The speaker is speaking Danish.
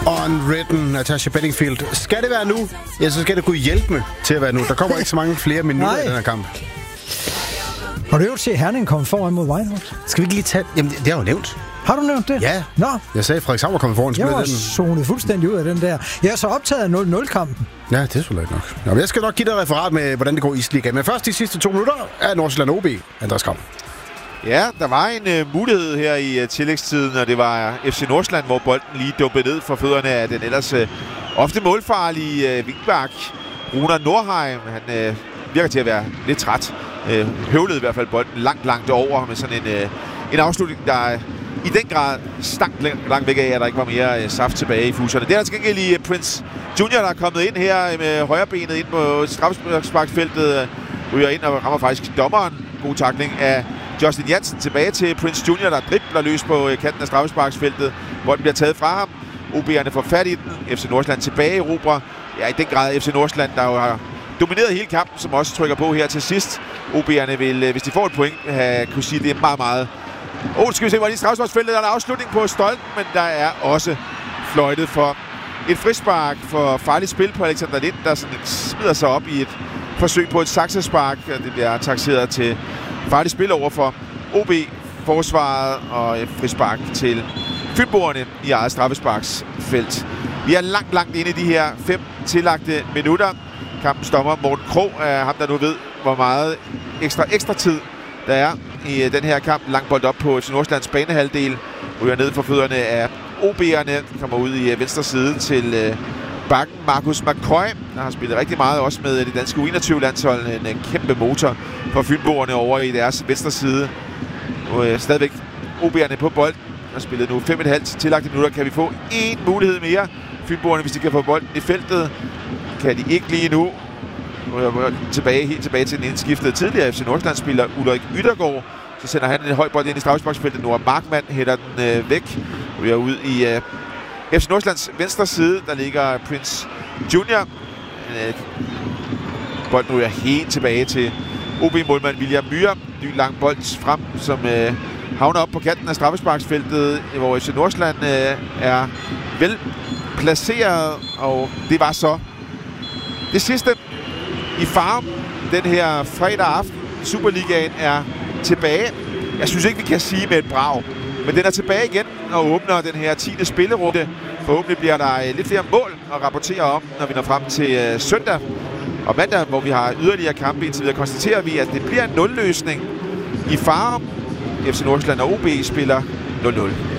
Unwritten, Natasha Bedingfield. Skal det være nu? Ja, så skal det kunne hjælpe med til at være nu. Der kommer ikke så mange flere minutter i den her kamp. Har du jo set Herning komme foran mod Vejlhus? Skal vi ikke lige tage... Jamen, det har jo nævnt. Har du nævnt det? Ja. Nå. Jeg sagde, at Frederikshavn var kommet foran. Jeg var zonet fuldstændig ud af den der. Jeg er så optaget af 0-0-kampen. Ja, det er selvfølgelig nok. Nå, jeg skal nok give dig et referat med, hvordan det går i Isliga. Men først de sidste 2 minutter er Nordsjælland OB, Andreas Kram. Ja, der var en mulighed her i tillægstiden, og det var FC Nordsjælland, hvor bolden lige dumpede ned for fødderne af den ellers ofte målfarlige vingbak, Runar Nordheim. Han virker til at være lidt træt. Høvlede i hvert fald bolden langt over med sådan en afslutning, der i den grad stank langt væk af, at der ikke var mere saft tilbage i fuserne. Det er der til gengæld i Prince Junior, der er kommet ind her med højrebenet ind på straffesparksfeltet, ryger ind og rammer faktisk dommeren. God tackling af Justin Jansen tilbage til Prince Junior, der dribler løs på kanten af straffesparksfeltet. Bolden bliver taget fra ham. OB'erne får fat i den. FC Nordsjælland tilbage i Robra. Ja, i den grad FC Nordsjælland, der jo har domineret hele kampen, som også trykker på her til sidst. OB'erne vil, hvis de får et point, kunne sige, det er meget... skal vi se, hvor de straffesparksfeltet. Der er en afslutning på stolpen, men der er også fløjtet for et frispark for farligt spil på Alexander Lind, der sådan smider sig op i et forsøg på et saksespark. Det bliver takseret til farligt spil over for OB-forsvaret og et frispark til fynboerne i eget straffesparksfelt. Vi er langt inde i de her 5 tillagte minutter. Kampens dommer Morten Krog er ham, der nu ved, hvor meget ekstra tid der er i den her kamp. Lang bold op på Nordsjællands banehalvdel. Ryger ned for fødderne af OB'erne. Kommer ud i venstre side til bakken Markus McCoy, der har spillet rigtig meget også med det danske U21-landshold. En kæmpe motor for fynboerne over i deres venstre side. Stadigvæk OB'erne på bolden. Har spillet nu 5,5 tillagte minutter. Kan vi få en mulighed mere? Fynboerne, hvis de kan få bolden i feltet, kan de ikke lige nu. Helt tilbage til den indskiftede tidligere FC Nordsjælland-spiller Ulrik Yttergaard. Så sender han en høj bold ind i straffesparksfeltet. Nora Markmann hætter den væk. Vi er ude i FC Nordsjællands venstre side. Der ligger Prince Junior. Bolden ryger helt tilbage til OB-målmand William Myhre. Ny lang bold frem, som havner op på kanten af straffesparksfeltet, hvor FC Nordsjælland er vel placeret. Og det var så det sidste i farm den her fredag aften. Superligaen er tilbage. Jeg synes ikke, vi kan sige med et brag, men den er tilbage igen og åbner den her 10. spillerunde. Forhåbentlig bliver der lidt flere mål at rapportere om, når vi når frem til søndag og mandag, hvor vi har yderligere kampe. Indtil videre konstaterer vi, at det bliver en 0-løsning i farm. FC Nordsjælland og OB spiller 0-0.